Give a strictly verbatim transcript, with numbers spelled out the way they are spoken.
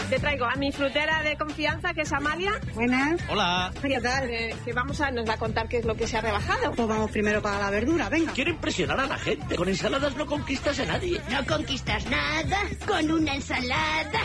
Te traigo a mi frutera de confianza, que es Amalia. Buenas. Hola. ¿Qué tal? Eh, que vamos a, nos va a contar qué es lo que se ha rebajado. Pues vamos primero para la verdura, venga. Quiero impresionar a la gente. Con ensaladas no conquistas a nadie. No conquistas nada con una ensalada.